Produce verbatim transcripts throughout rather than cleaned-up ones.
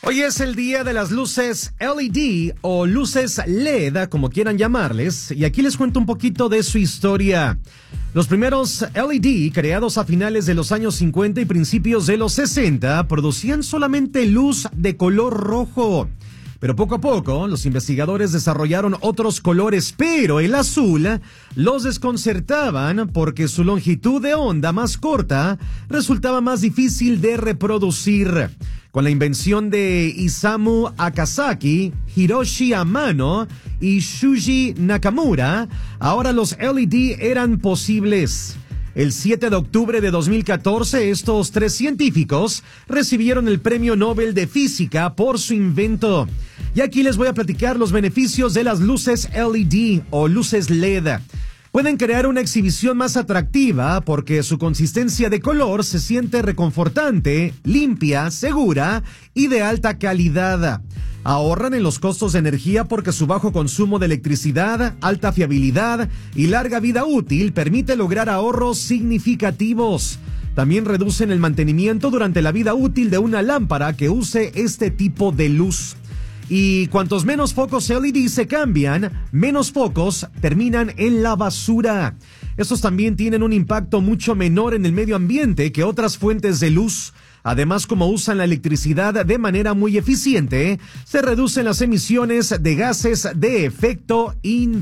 Hoy es el día de las luces L E D o luces L E D, como quieran llamarles, y aquí les cuento un poquito de su historia. Los primeros L E D, creados a finales de los años cincuenta y principios de los sesenta, producían solamente luz de color rojo. Pero poco a poco, los investigadores desarrollaron otros colores, pero el azul los desconcertaban porque su longitud de onda más corta resultaba más difícil de reproducir. Con la invención de Isamu Akazaki, Hiroshi Amano y Shuji Nakamura, ahora los L E D eran posibles. El siete de octubre de dos mil catorce, estos tres científicos recibieron el Premio Nobel de Física por su invento. Y aquí les voy a platicar los beneficios de las luces L E D o luces L E D. Pueden crear una exhibición más atractiva porque su consistencia de color se siente reconfortante, limpia, segura y de alta calidad. Ahorran en los costos de energía porque su bajo consumo de electricidad, alta fiabilidad y larga vida útil permite lograr ahorros significativos. También reducen el mantenimiento durante la vida útil de una lámpara que use este tipo de luz. Y cuantos menos focos L E D se cambian, menos focos terminan en la basura. Estos también tienen un impacto mucho menor en el medio ambiente que otras fuentes de luz. Además, como usan la electricidad de manera muy eficiente, se reducen las emisiones de gases de efecto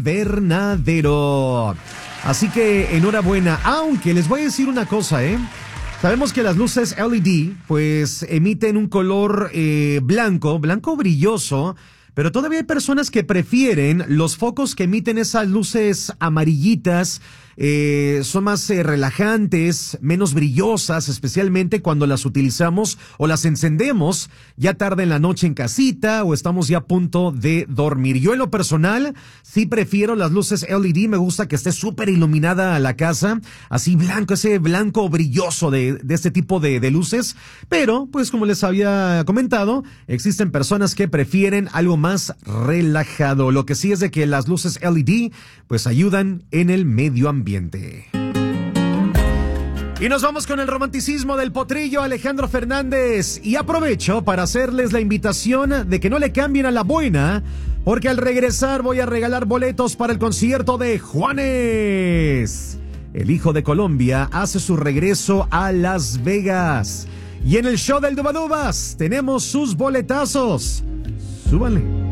invernadero. Así que enhorabuena, aunque les voy a decir una cosa, ¿eh? Sabemos que las luces L E D pues emiten un color eh, blanco, blanco brilloso, pero todavía hay personas que prefieren los focos que emiten esas luces amarillitas. Eh, son más eh, relajantes, menos brillosas, especialmente cuando las utilizamos o las encendemos ya tarde en la noche en casita o estamos ya a punto de dormir. Yo en lo personal sí prefiero las luces L E D, me gusta que esté súper iluminada la casa, así blanco, ese blanco brilloso de, de este tipo de, de luces, pero pues como les había comentado, existen personas que prefieren algo más relajado. Lo que sí es de que las luces L E D pues ayudan en el medio ambiente. Y nos vamos con el romanticismo del potrillo Alejandro Fernández. Y aprovecho para hacerles la invitación de que no le cambien a la buena, porque al regresar voy a regalar boletos para el concierto de Juanes. El hijo de Colombia hace su regreso a Las Vegas. Y en el show del Dubadubas tenemos sus boletazos. Súbanle.